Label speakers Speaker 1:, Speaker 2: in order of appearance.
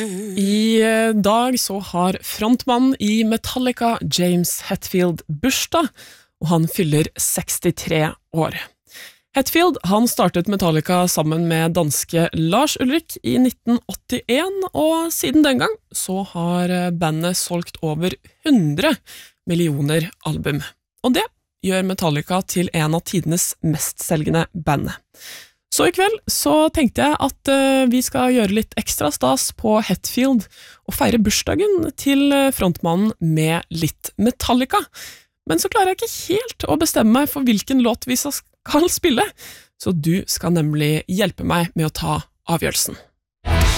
Speaker 1: I dag så har frontmannen i Metallica, James Hetfield, bursdag, og han fyller 63 år. Hetfield han startet Metallica sammen med danske Lars Ulrik i 1981, og siden den gang så har bandet solgt over 100 millioner album. Og det gjør Metallica til en av tidenes mestselgende band. Så i kveld så tenkte jeg at vi skal gjøre litt ekstra stas på Hetfield og feire bursdagen til frontmannen med litt Metallica. Men så klarer jeg ikke helt å bestemme meg for hvilken låt vi skal spille, så du skal nemlig hjelpe meg med å ta avgjørelsen.